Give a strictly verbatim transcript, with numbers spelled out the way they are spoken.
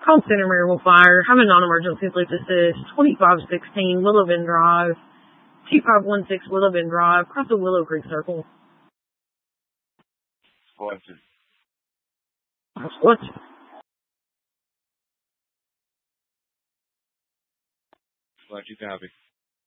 Call Center Maryville Fire. Have a non-emergency police assist. twenty-five sixteen Willow Bend Drive. two five one six Willow Bend Drive. Across the Willow Creek Circle. Collected. What? Collected, copy.